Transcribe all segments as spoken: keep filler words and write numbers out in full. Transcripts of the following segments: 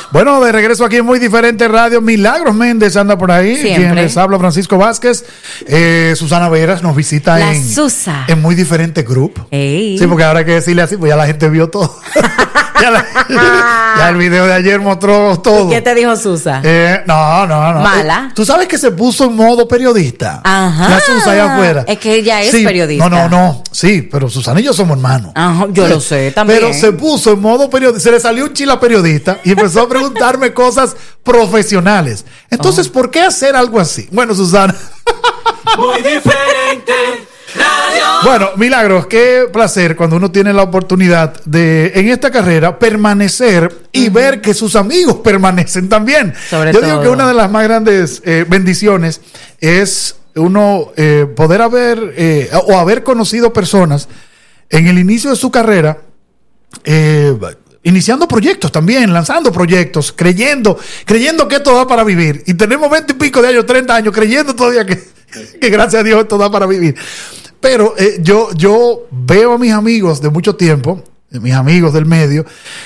Bueno, de regreso aquí en Muy Diferente Radio, Milagros Méndez anda por ahí. Siempre. Quien les habla, Francisco Vázquez. Eh, Susana Veras nos visita la en, Susa. en Muy Diferente Group. Ey. Sí, porque ahora hay que decirle así, pues ya la gente vio todo. ya, la, ya el video de ayer mostró todo. ¿Y qué te dijo Susa? Eh, no, no, no. Mala. Eh, Tú sabes que se puso en modo periodista. Ajá. La Susa allá afuera. Es que ella es Sí, periodista. No, no, no. Sí, pero Susana y yo somos hermanos. Ajá, yo Sí. lo sé también. Pero se puso en modo periodista. Se le salió un chila periodista y empezó a preguntarme cosas profesionales. Entonces, oh. ¿por qué hacer algo así? Bueno, Susana. Muy Diferente Radio. Bueno, Milagros, qué placer cuando uno tiene la oportunidad de, en esta carrera, permanecer y uh-huh. ver que sus amigos permanecen también. Sobre Yo todo. digo que una de las más grandes eh, bendiciones es uno eh, poder haber eh, o haber conocido personas en el inicio de su carrera, eh, iniciando proyectos también, lanzando proyectos, creyendo, creyendo que esto da para vivir. Y tenemos veinte y pico de años, treinta años, creyendo todavía que, que gracias a Dios esto da para vivir. Pero eh, yo, yo veo a mis amigos de mucho tiempo, mis amigos del medio,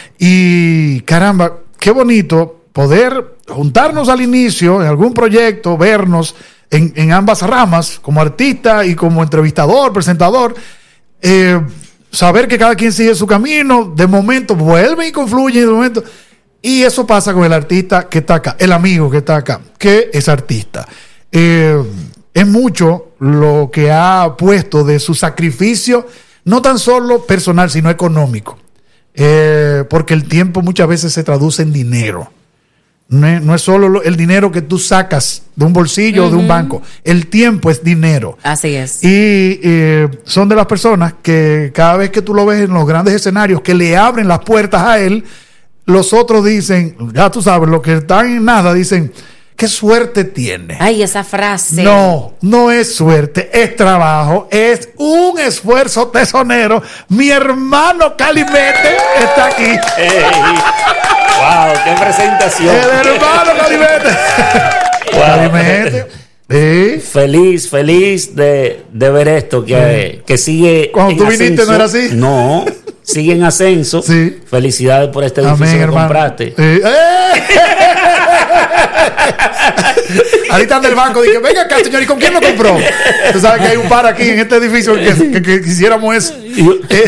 y caramba, qué bonito poder juntarnos al inicio en algún proyecto, vernos en, en ambas ramas, como artista y como entrevistador, presentador, eh, saber que cada quien sigue su camino, de momento vuelve y confluye, de momento, y eso pasa con el artista que está acá, el amigo que está acá, que es artista. Eh, es mucho lo que ha puesto de su sacrificio, no tan solo personal, sino económico, eh, porque el tiempo muchas veces se traduce en dinero. No es, no es solo el dinero que tú sacas de un bolsillo uh-huh. o de un banco. El tiempo es dinero. Así es. Y eh, son de las personas que cada vez que tú lo ves en los grandes escenarios, que le abren las puertas a él, los otros dicen, ya tú sabes, los que están en nada dicen, qué suerte tiene. Ay, esa frase. No, no es suerte, es trabajo, es un esfuerzo tesonero. Mi hermano Calimete está aquí. Hey. Wow, qué presentación. El hermano Calimete. Wow. Calimete. ¿Sí? Feliz, feliz de, de ver esto que, sí. que sigue. Cuando tú viniste ascenso. no era así. No, sigue en ascenso. Sí. Felicidades por este edificio Amén, que hermano. compraste. Sí. ¡Eh! Ahorita anda el banco, dije, venga acá, señor, ¿y con quién lo compró? Tú sabes que hay un par aquí en este edificio que, que, que quisiéramos eso. Y,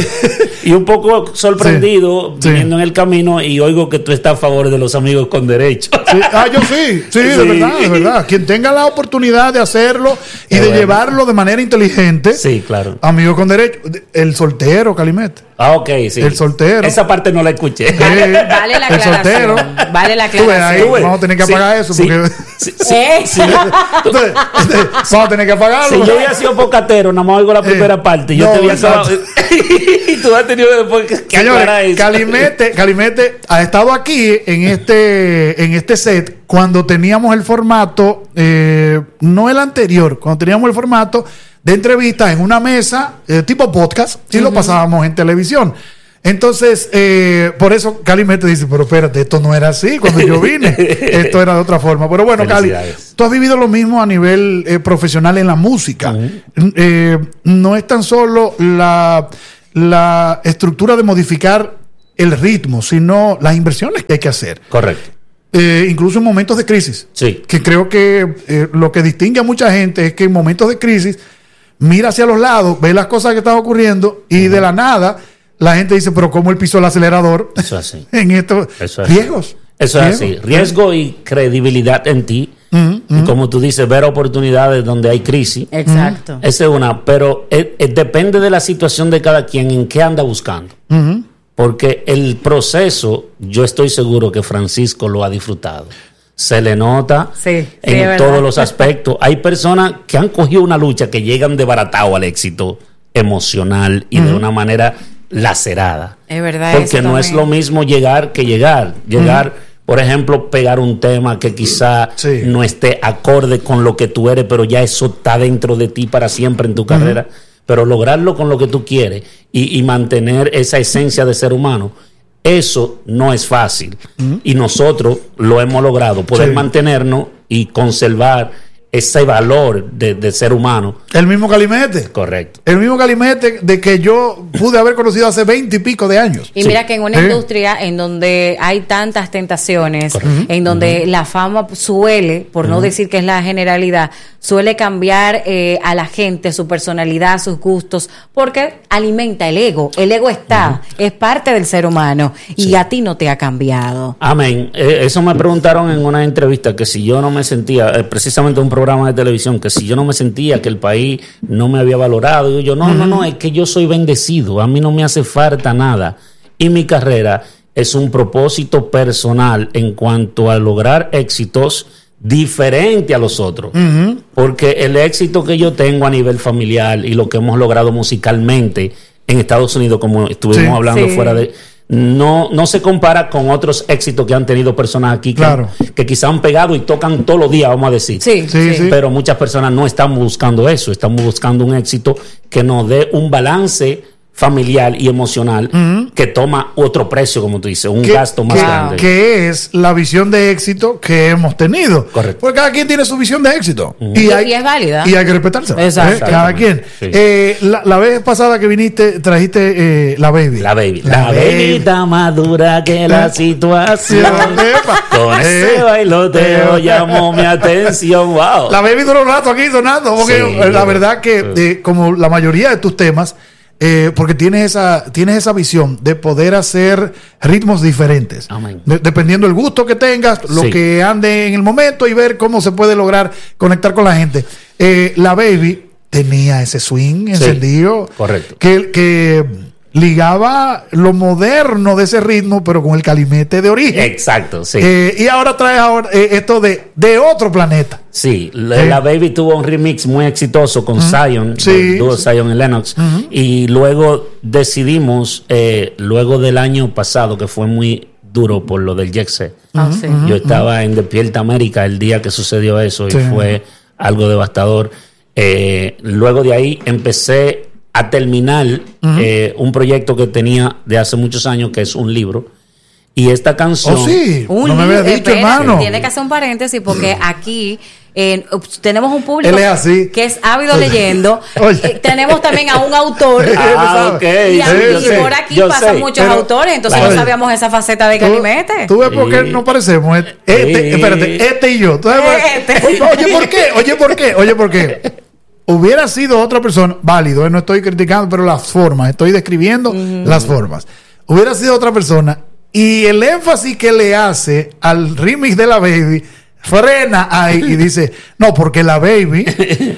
y un poco sorprendido, sí, viniendo sí. en el camino, y oigo que tú estás a favor de los amigos con derecho. Sí. Ah, yo sí, sí, de Sí. verdad, de verdad. Quien tenga la oportunidad de hacerlo y Qué de bueno. llevarlo de manera inteligente, Sí, claro. amigo con derecho, el soltero, Calimete. Ah, ok, sí. El soltero. Esa parte no la escuché. Eh, Vale la el soltero. aclaración. Vale la Tú ves, ahí aclaración. vamos a tener que apagar Sí, eso sí, porque sí, sí, ¿Eh? sí. Entonces, vamos a tener que apagarlo. Si yo hubiera sido pocatero, nada más oigo la primera Eh, parte, yo no, te había exacto. acabado. Y tú has tenido después que, que aclarar Señores, eso. Calimete, Calimete ha estado aquí en este, en este set cuando teníamos el formato, eh, no el anterior, cuando teníamos el formato de entrevistas en una mesa, eh, tipo podcast, y uh-huh. lo pasábamos en televisión. Entonces, eh, por eso Calimete dice, pero espérate, esto no era así cuando yo vine, esto era de otra forma. Pero bueno, Cali, tú has vivido lo mismo a nivel eh, profesional en la música. Uh-huh. Eh, no es tan solo la, la estructura de modificar el ritmo, sino las inversiones que hay que hacer. Correcto. Eh, incluso en momentos de crisis. Sí. Que creo que eh, lo que distingue a mucha gente es que en momentos de crisis mira hacia los lados, ve las cosas que están ocurriendo y uh-huh. de la nada la gente dice, pero ¿cómo él pisó el acelerador? Eso es así. En estos Eso es riesgos. Eso es así. Riesgo y credibilidad en ti. Uh-huh, uh-huh. Y como tú dices, ver oportunidades donde hay crisis. Exacto. Uh-huh. Esa es una. Pero es, es, depende de la situación de cada quien, en qué anda buscando. Uh-huh. Porque el proceso, yo estoy seguro que Francisco lo ha disfrutado. Se le nota sí, en sí, todos los aspectos. Hay personas que han cogido una lucha que llegan desbaratados al éxito emocional y uh-huh. de una manera lacerada. Es verdad. Porque no es lo mismo llegar que llegar. Llegar, uh-huh. por ejemplo, pegar un tema que quizá sí. no esté acorde con lo que tú eres, pero ya eso está dentro de ti para siempre en tu uh-huh. carrera. Pero lograrlo con lo que tú quieres y, y mantener esa esencia de ser humano, eso no es fácil. Uh-huh. Y nosotros lo hemos logrado, poder sí. mantenernos y conservar ese valor de, de ser humano. El mismo Calimete. Correcto. El mismo Calimete de que yo pude haber conocido hace veinte y pico de años. Y Sí. mira que en una ¿Eh? industria en donde hay tantas tentaciones, Correcto. en donde uh-huh. la fama suele, por uh-huh. no decir que es la generalidad, suele cambiar eh, a la gente, su personalidad, sus gustos, porque alimenta el ego. El ego está, uh-huh. es parte del ser humano y Sí. a ti no te ha cambiado. Amén. Eh, eso me preguntaron en una entrevista, que si yo no me sentía, eh, precisamente un programa de televisión, que si yo no me sentía que el país no me había valorado. Y yo, no, uh-huh. no, no, es que yo soy bendecido, a mí no me hace falta nada. Y mi carrera es un propósito personal en cuanto a lograr éxitos diferente a los otros. Uh-huh. Porque el éxito que yo tengo a nivel familiar y lo que hemos logrado musicalmente en Estados Unidos, como estuvimos sí. hablando sí. fuera de... No, no se compara con otros éxitos que han tenido personas aquí que, claro. que quizá han pegado y tocan todos los días, vamos a decir. Sí, sí, sí. Pero muchas personas no están buscando eso, estamos buscando un éxito que nos dé un balance familiar y emocional uh-huh. que toma otro precio, como tú dices, un ¿Qué, gasto más qué, grande. Que es la visión de éxito que hemos tenido. Correcto. Porque cada quien tiene su visión de éxito. Uh-huh. Y, y, hay, y es válida. Y hay que respetarse. Exacto. ¿eh? Cada quien. Sí. Eh, la, la vez pasada que viniste, trajiste eh, la baby. La baby. La, la baby está más dura que la situación. Con ese bailoteo llamó mi atención. Wow. La baby duró un rato aquí sonando. Porque sí, la verdad que, sí. eh, como la mayoría de tus temas, Eh, porque tienes esa, tienes esa visión de poder hacer ritmos diferentes. De, dependiendo del gusto que tengas, lo sí. que ande en el momento y ver cómo se puede lograr conectar con la gente. Eh, la baby tenía ese swing encendido. Sí, correcto. Que, que ligaba lo moderno de ese ritmo, pero con el calimete de origen. Exacto, sí. Eh, y ahora traes ahora, eh, esto de, de otro planeta. Sí, la, eh. la Baby tuvo un remix muy exitoso con uh-huh. Zion, sí, el dúo sí. Zion y Lennox, uh-huh. y luego decidimos, eh, luego del año pasado, que fue muy duro por lo del Jet-Set, uh-huh. sí. yo estaba uh-huh. en Despierta América el día que sucedió eso, sí. y fue algo devastador. Eh, luego de ahí empecé a terminar uh-huh. eh, un proyecto que tenía de hace muchos años, que es un libro. Y esta canción... Oh, sí. Un no me había dicho, espérate, hermano. Tiene que hacer un paréntesis porque aquí eh, tenemos un público Él es así. que es ávido leyendo. Eh, tenemos también a un autor. Ah, okay. Y, a, sí, y sí. por aquí Yo pasan sé, muchos pero, autores, entonces claro. no sabíamos esa faceta de Calimete. ¿Tú, tú ves por qué Sí. no parecemos? Este, Sí. Espérate, este y yo. ¿Tú sabes por- Este. Oye, oye, ¿por qué? Oye, ¿por qué? Oye, ¿por qué? Hubiera sido otra persona, válido, eh, no estoy criticando, pero las formas, estoy describiendo uh-huh. las formas. Hubiera sido otra persona y el énfasis que le hace al remix de la baby frena ahí y dice, no, porque la baby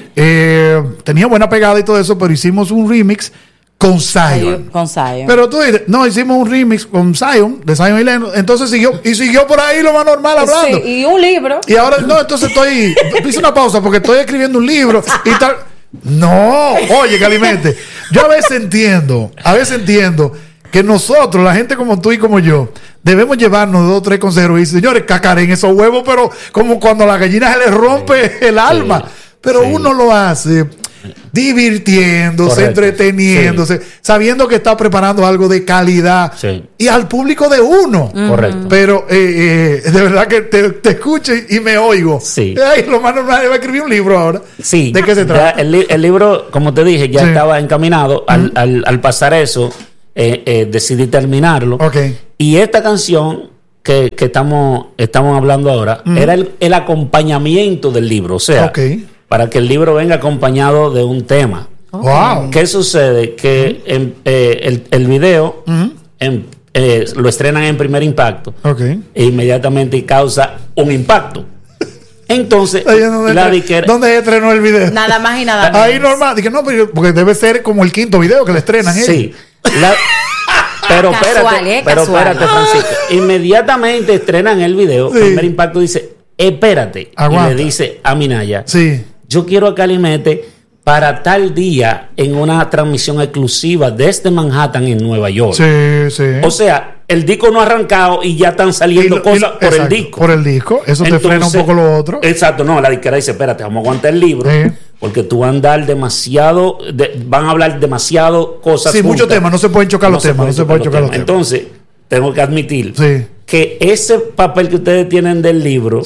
eh, tenía buena pegada y todo eso, pero hicimos un remix con Zion. Con Zion. Pero tú dices, no, hicimos un remix con Zion, de Zion y Lennox, entonces siguió, y siguió por ahí lo más normal hablando. Sí, y un libro. Y ahora, no, entonces estoy, hice una pausa porque estoy escribiendo un libro y tal. No, oye, Calimete, yo a veces entiendo, a veces entiendo que nosotros, la gente como tú y como yo, debemos llevarnos dos o tres consejos y decir, señores, cacaren esos huevos, pero como cuando a la gallina se le rompe sí, el alma. Sí, pero sí. uno lo hace divirtiéndose, correcto, entreteniéndose, sí. sabiendo que está preparando algo de calidad sí. y al público de uno. Correcto. Pero eh, eh, de verdad que te, te escucho y, y me oigo. Sí. Ay, lo más normal es escribir un libro ahora. Sí. ¿De qué se trata? El, el libro, como te dije, ya sí. estaba encaminado. Al, uh-huh. al, al pasar eso, eh, eh, decidí terminarlo. Okay. Y esta canción que, que estamos, estamos hablando ahora uh-huh. era el, el acompañamiento del libro. O sea, okay. para que el libro venga acompañado de un tema. Wow. ¿Qué sucede? Que uh-huh. en, eh, el, el video uh-huh. en, eh, lo estrenan en Primer Impacto okay. e inmediatamente causa un impacto. Entonces, ¿dónde, la estre- diquera, ¿dónde estrenó el video? Nada más y nada menos. Ahí normal. Dije, no, pero porque debe ser como el quinto video que le estrenan. Sí. La, pero casual, espérate, eh, pero casual. espérate, Francisco. Inmediatamente estrenan el video. Sí. Primer Impacto dice, espérate. Aguanta. Y le dice a Minaya, Sí. yo quiero a Calimete para tal día en una transmisión exclusiva desde Manhattan en Nueva York. Sí, sí. O sea, el disco no ha arrancado y ya están saliendo Y lo- y cosas lo- por exacto, el disco. Por el disco. Eso te frena un poco lo otro. Exacto, no, la disquera dice, espérate, vamos a aguantar el libro, Sí. porque tú vas a andar demasiado, de- van a hablar demasiado cosas. Sí, muchos juntas. temas, no se pueden chocar los se temas, no se pueden chocar los temas. Entonces, tengo que admitir Sí. que ese papel que ustedes tienen del libro, Sí.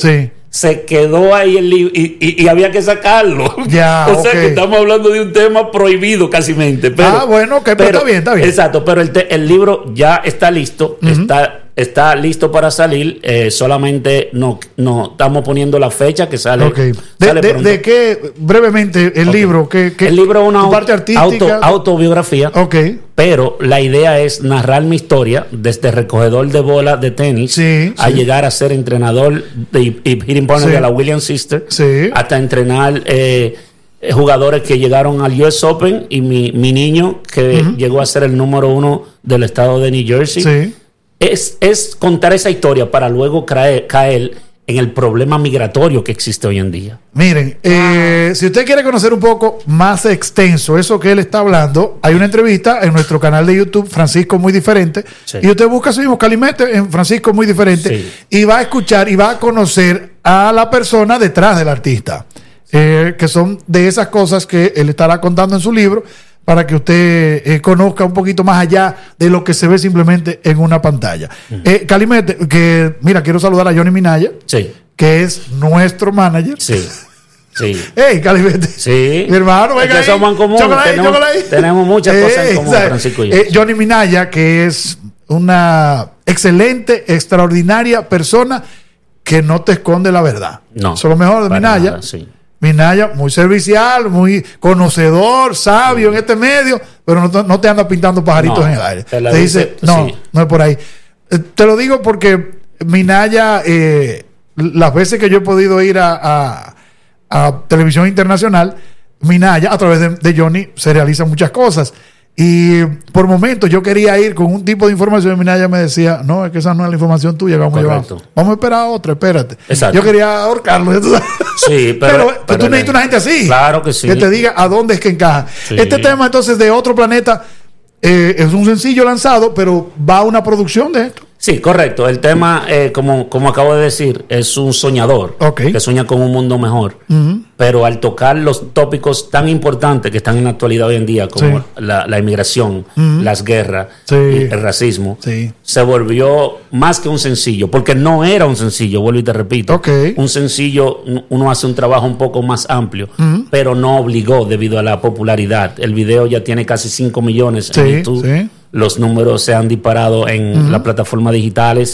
se quedó ahí el libro y, y, y había que sacarlo. Ya, o sea okay. que estamos hablando de un tema prohibido casi mente. Pero, ah, bueno, okay, pero, pero está bien, está bien. Exacto, pero el, te, el libro ya está listo, uh-huh. está, está listo para salir. Eh, solamente no, no estamos poniendo la fecha que sale. Okay. De, sale de, de qué, brevemente, el okay. libro, ¿qué, qué, el libro es una parte artística? Auto, autobiografía. Okay. Pero la idea es narrar mi historia desde recogedor de bolas de tenis sí, a sí. llegar a ser entrenador de, y hitting partner sí. de la Williams Sister, sí. hasta entrenar eh, jugadores que llegaron al U S Open y mi, mi niño que uh-huh. llegó a ser el número uno del estado de New Jersey. Sí. Es, es contar esa historia para luego caer, caer en el problema migratorio que existe hoy en día. Miren, eh, si usted quiere conocer un poco más extenso eso que él está hablando, hay una entrevista en nuestro canal de YouTube, Francisco Muy Diferente, sí. y usted busca así mismo Calimete en Francisco Muy Diferente, sí. y va a escuchar y va a conocer a la persona detrás del artista, eh, que son de esas cosas que él estará contando en su libro, para que usted eh, conozca un poquito más allá de lo que se ve simplemente en una pantalla. Uh-huh. eh, Calimete, que mira, quiero saludar a Johnny Minaya, sí. que es nuestro manager. Sí, sí. Hey, Calimete. Sí. Mi hermano, venga ahí. Somos en común. Chocolate, tenemos, chocolate. tenemos muchas eh, cosas en común, Francisco y yo. Eh, Johnny Minaya, que es una excelente, extraordinaria persona que no te esconde la verdad. No. Eso es lo mejor de Minaya. Nada, sí. Minaya, muy servicial, muy conocedor, sabio sí. en este medio, pero no, no te anda pintando pajaritos no, en el aire. Te, te dice, dice, no, sí. no es por ahí. Eh, te lo digo porque Minaya, eh, las veces que yo he podido ir a, a, a televisión internacional, Minaya, a través de, de Johnny, se realizan muchas cosas. Y por momentos yo quería ir con un tipo de información y Minaya me decía, no, es que esa no es la información tuya, vamos a llevar. Vamos a esperar a otra, espérate. Exacto. Yo quería ahorcarlo. Sí, pero, pero, pero tú necesitas una gente así. Claro que sí. Que te diga a dónde es que encaja. Sí. Este tema entonces de Otro Planeta eh, es un sencillo lanzado, pero va a una producción de esto. Sí, correcto. El tema, eh, como, como acabo de decir, es un soñador okay. que sueña con un mundo mejor. Uh-huh. Pero al tocar los tópicos tan importantes que están en la actualidad hoy en día, como sí. la, la inmigración, uh-huh. las guerras, sí. y el racismo, sí. se volvió más que un sencillo, porque no era un sencillo, vuelvo y te repito. Okay. Un sencillo, uno hace un trabajo un poco más amplio, uh-huh. pero no obligó debido a la popularidad. El video ya tiene casi cinco millones sí, en YouTube. Sí. Los números se han disparado en uh-huh. las plataformas digitales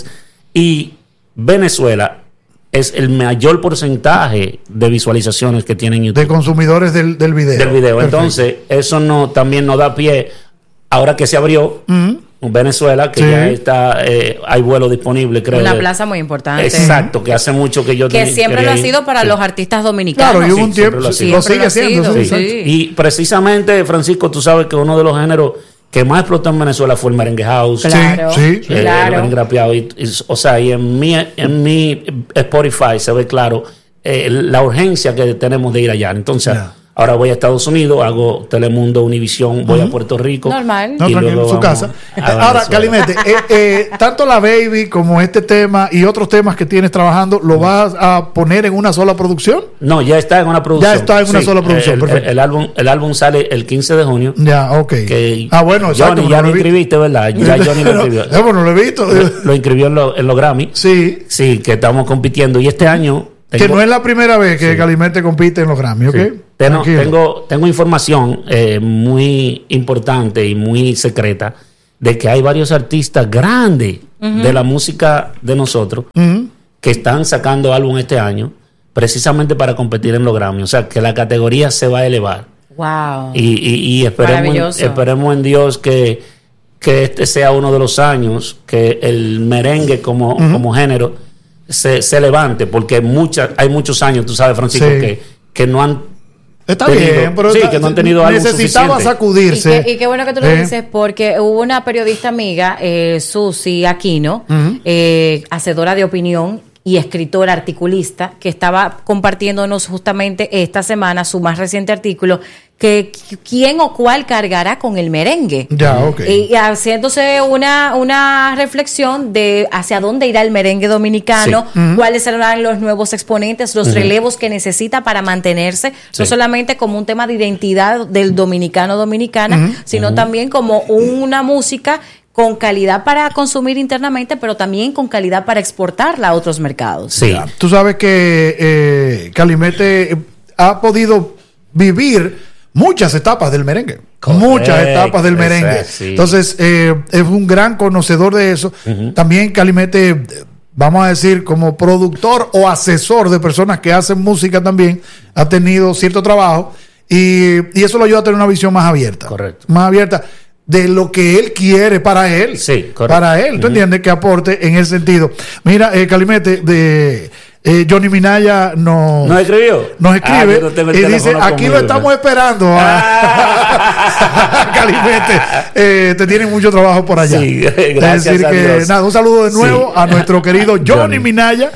y Venezuela es el mayor porcentaje de visualizaciones que tienen YouTube. De consumidores del, del video. Del video. Perfecto. Entonces, eso no también nos da pie, ahora que se abrió uh-huh. Venezuela, que sí. ya está, eh, hay vuelo disponible, creo. Una plaza muy importante. Exacto, que hace mucho que yo... Que ten, siempre lo ha sido para sí. los artistas dominicanos. Claro, y hubo un sí, tiempo, lo, sí, lo sigue haciendo. Sí. Sí. Y precisamente, Francisco, tú sabes que uno de los géneros que más explotó en Venezuela fue el merengue house. Claro, sí, sí. Eh, claro. El merengue rapeado. Y, y, o sea, y en mi, en mi Spotify se ve claro eh, la urgencia que tenemos de ir allá. Entonces, yeah. ahora voy a Estados Unidos, hago Telemundo, Univisión, voy uh-huh. a Puerto Rico. Normal. No, tranquilo, en su casa. Ahora, Calimete, eh, eh, tanto la Baby como este tema y otros temas que tienes trabajando, ¿lo vas a poner en una sola producción? No, ya está en una producción. Ya está en una sí, sola producción, el, perfecto. El, el, álbum, el álbum sale el quince de junio. Ya, ok. Que ah, bueno, exacto. Johnny, ya lo inscribiste, ¿verdad? Ya Johnny lo inscribió. No, bueno, lo he visto. Lo, lo inscribió en, lo, en los Grammy. Sí. Sí, que estamos compitiendo. Y este año... Tengo, que no es la primera vez que sí. Calimete compite en los Grammy, ¿ok? Sí. Tengo, tengo, tengo información eh, muy importante y muy secreta de que hay varios artistas grandes uh-huh. de la música de nosotros uh-huh. que están sacando álbum este año precisamente para competir en los Grammy. O sea, que la categoría se va a elevar. Wow. Y, y, y esperemos, en, esperemos en Dios que, que este sea uno de los años que el merengue como, uh-huh. como género se, se levante, porque mucha, hay muchos años, tú sabes, Francisco, sí. que, que no han Está tenido, bien, pero sí, está, que no han tenido algo necesitaba suficiente. sacudirse. Y, que, y qué bueno que tú lo eh. dices, porque hubo una periodista amiga, eh, Susi Aquino, uh-huh. eh, hacedora de opinión y escritora, articulista, que estaba compartiéndonos justamente esta semana su más reciente artículo, que quién o cuál cargará con el merengue. Ya, ok. Y haciéndose una, una reflexión de hacia dónde irá el merengue dominicano, sí. uh-huh. cuáles serán los nuevos exponentes, los uh-huh. relevos que necesita para mantenerse, sí. no solamente como un tema de identidad del dominicano dominicana, uh-huh. sino uh-huh. también como una música con calidad para consumir internamente, pero también con calidad para exportarla a otros mercados. Sí. Ya. Tú sabes que eh, Calimete ha podido vivir muchas etapas del merengue. Correcto, muchas etapas del merengue. Es, sí. Entonces, eh, es un gran conocedor de eso. Uh-huh. También Calimete, vamos a decir, como productor o asesor de personas que hacen música también, ha tenido cierto trabajo y, y eso lo ayuda a tener una visión más abierta. Correcto. Más abierta de lo que él quiere para él. Sí, correcto. Para él. ¿Tú uh-huh. entiendes? Que aporte en ese sentido. Mira, eh, Calimete, de... Eh, Johnny Minaya no, nos escribió. Nos escribe ah, no y dice: aquí conmigo, lo estamos ¿no? esperando. Ah. Calimete, eh, te tienen mucho trabajo por allá. Sí, gracias. Es decir, a que Dios. nada, un saludo de nuevo sí. a nuestro querido Johnny, Johnny. Minaya,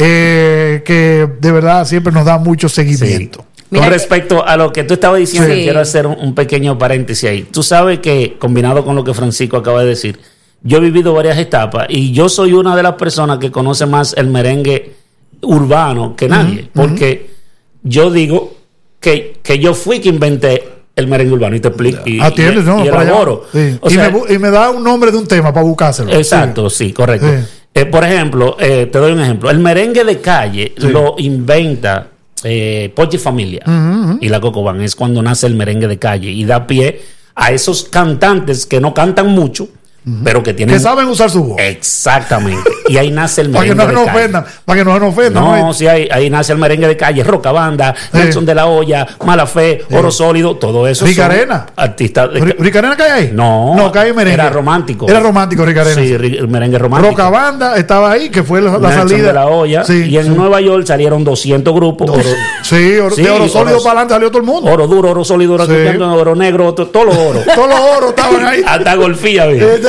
eh, que de verdad siempre nos da mucho seguimiento. Sí. Con Mira respecto que, a lo que tú estabas diciendo, sí. quiero hacer un, un pequeño paréntesis ahí. Tú sabes que, combinado con lo que Francisco acaba de decir, yo he vivido varias etapas y yo soy una de las personas que conoce más el merengue urbano que nadie, uh-huh, porque uh-huh. yo digo que, que yo fui que inventé el merengue urbano y te explico y, ah, tienes, no, y elaboro. Sí. Y, sea, me, y me da un nombre de un tema para buscárselo. Exacto, sí, sí correcto. Sí. Eh, por ejemplo, eh, te doy un ejemplo. El merengue de calle sí. lo inventa eh, Pochi Familia uh-huh, uh-huh. y la Cocoban. Es cuando nace el merengue de calle y da pie a esos cantantes que no cantan mucho, uh-huh. pero que tienen... que saben usar su voz. Exactamente. Y ahí nace el merengue para que no de nos calle. Ofendan, para que no nos ofendan. No, ¿no? sí, ahí, ahí nace el merengue de calle. Roca Banda, sí. Nelson de la Hoya, Mala Fe, sí. Oro Sólido, todo eso. Ricarena. Artistas. De... ¿Ricarena cae ahí? No. No, cae merengue. Era romántico. Era romántico, Ricarena. Sí, el merengue romántico. Roca Banda estaba ahí, que fue la, la Nelson salida. de la Hoya. Sí, y en sí. Nueva York salieron doscientos grupos. Oro... Sí, oro, sí, de Oro Sólido oro... para adelante salió todo el mundo. Oro Duro, Oro Sólido, Oro, sí. oro Negro, todos los oros. Todos los oros estaban ahí. Hasta Golfía,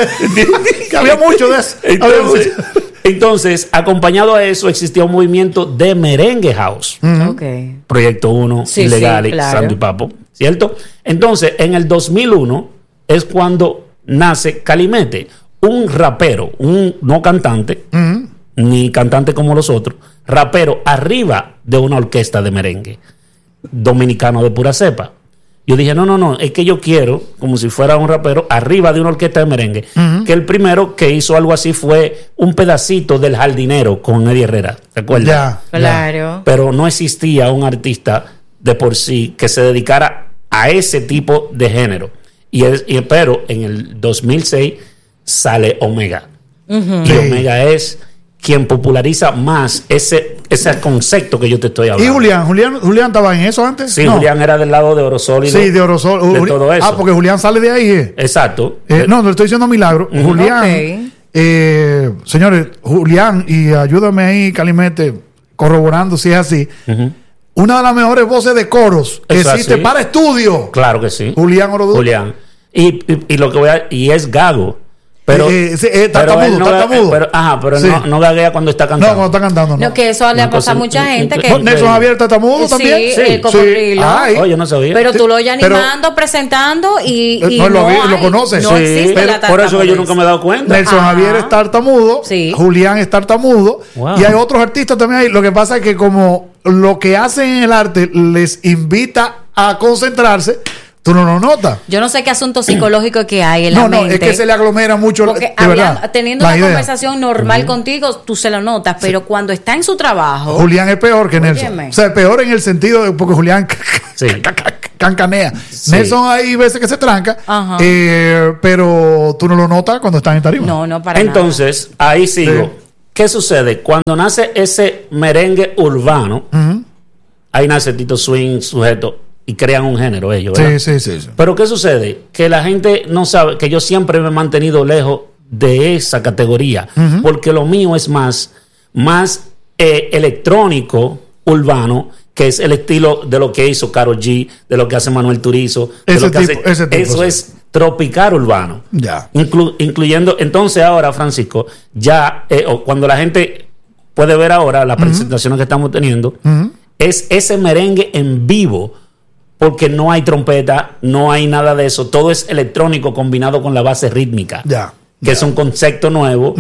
que había mucho de eso. Entonces, entonces, acompañado a eso, existía un movimiento de merengue house. Mm-hmm. Okay. Proyecto uno, sí, Ilegal, sí, claro. Santo y Papo, ¿cierto? Entonces, en el dos mil uno es cuando nace Calimete, un rapero, un no cantante, mm-hmm. ni cantante como los otros, rapero arriba de una orquesta de merengue, dominicano de pura cepa. Yo dije, no, no, no, es que yo quiero, como si fuera un rapero, arriba de una orquesta de merengue. Uh-huh. Que el primero que hizo algo así fue un pedacito del Jardinero con Eddie Herrera, ¿te acuerdas? Ya, claro. Pero no existía un artista de por sí que se dedicara a ese tipo de género. Y, es, y pero en el dos mil seis sale Omega. Uh-huh. Y sí. Omega es quien populariza más ese, ese concepto que yo te estoy hablando. ¿Y Julián? ¿Julián, Julián estaba en eso antes? Sí, no. Julián era del lado de Oro Sólido. Sí, de Oro Sólido. De todo eso. Ah, porque Julián sale de ahí. ¿eh? Exacto. Eh, no, no le estoy diciendo Milagro. Uh-huh. Julián, okay. eh, señores, Julián, y ayúdame ahí, Calimete, corroborando si es así. Uh-huh. Una de las mejores voces de coros que eso existe así. Para estudio. Claro que sí. Julián Orodú. Julián. Y, y, y lo que voy a... Y es gago. Pero, eh, eh, eh, tartamudo, no, tartamudo. Pero, ajá, pero sí. no, no gaguea cuando está cantando. No, cuando está cantando. No, no que eso le ha pasado a mucha gente. Que ¿No, Nelson Javier tartamudo sí, también? Sí, el cocodrilo. Sí. Oh, yo no sabía. Pero tú lo oyes pero, animando, presentando y, y no, no, lo, hay, lo conoces. No sí, existe pero, la por eso que yo nunca me he dado cuenta. Nelson Ajá. Javier es tartamudo. Sí. Julián es tartamudo. Wow. Y hay otros artistas también ahí. Lo que pasa es que como lo que hacen en el arte les invita a concentrarse, tú no lo notas. Yo no sé qué asunto psicológico que hay en no, la no, mente. es que se le aglomera mucho. Porque de hablan, verdad, teniendo la una idea. conversación normal uh-huh. contigo, tú se lo notas, pero sí. cuando está en su trabajo... Julián es peor que Nelson. Óyeme. O sea, peor en el sentido de... Porque Julián sí. cancanea. Sí. Nelson hay veces que se tranca, uh-huh. eh, pero tú no lo notas cuando estás en tarima. No, no, para Entonces, nada. ahí sigo. Sí. ¿Qué sucede? Cuando nace ese merengue urbano, uh-huh. ahí nace Tito Swing, Sujeto, y crean un género ellos, ¿verdad? Sí, sí, sí, sí. Pero ¿qué sucede? Que la gente no sabe, que yo siempre me he mantenido lejos de esa categoría, uh-huh. porque lo mío es más, más eh, electrónico, urbano, que es el estilo de lo que hizo Karol G, de lo que hace Manuel Turizo. De ese lo que tipo, hace, ese tipo, eso sí. es tropical urbano. Ya. Inclu, incluyendo, entonces ahora, Francisco, ya, eh, o cuando la gente puede ver ahora las uh-huh. presentaciones que estamos teniendo, uh-huh. es ese merengue en vivo, porque no hay trompeta, no hay nada de eso, todo es electrónico combinado con la base rítmica, ya, que ya. es un concepto nuevo, uh-huh.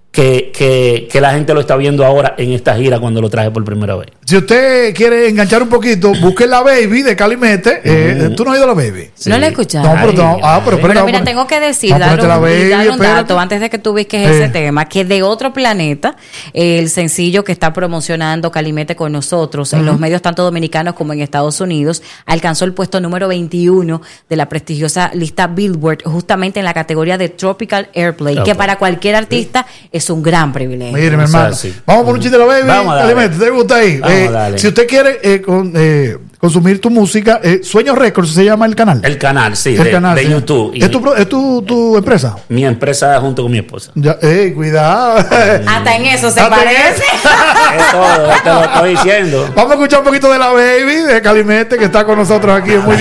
que, que, que la gente lo está viendo ahora en esta gira cuando lo traje por primera vez. Si usted quiere enganchar un poquito, busque La Baby de Calimete. Eh, ¿Tú no has oído La Baby? Sí. No la he escuchado. No, pero, no, ah, pero, pero mira, tengo que decir, dar un, baby, dar un dato antes de que tú ubiques eh. ese tema, que de Otro Planeta, el sencillo que está promocionando Calimete con nosotros, uh-huh. en los medios tanto dominicanos como en Estados Unidos, alcanzó el puesto número veintiuno de la prestigiosa lista Billboard, justamente en la categoría de Tropical Airplay, okay. que para cualquier artista sí. es un gran privilegio. Mire, mi hermano, vamos por un chiste de La Baby. Vamos a Calimete, ¿te gusta ahí? Eh, si usted quiere eh, con, eh, consumir tu música, eh, Sueños Records se llama el canal. El canal, sí, el de, canal, de sí. YouTube. ¿Es, tu, ¿Es tu, tu empresa? Mi empresa junto con mi esposa. Ya, eh, cuidado. Hasta en eso se Hasta parece. Es todo, te lo estoy diciendo. Vamos a escuchar un poquito de La Baby, de Calimete, que está con nosotros aquí. Es muy